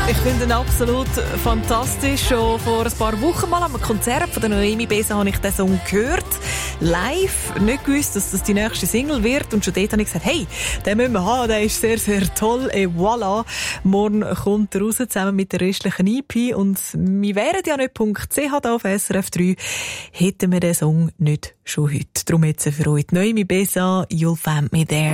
Ich finde ihn absolut fantastisch. Schon vor ein paar Wochen mal am Konzert von der Noemi Besa habe ich diesen Song gehört. Live. Nicht gewusst, dass das die nächste Single wird. Und schon dort habe ich gesagt, hey, den müssen wir haben, der ist sehr, sehr toll. Et voilà. Morgen kommt er raus, zusammen mit der restlichen EP. Und wir wären ja nicht.ch da auf SRF 3, hätten wir den Song nicht schon heute. Darum jetzt für euch die Noemi Besa, You'll Find Me There.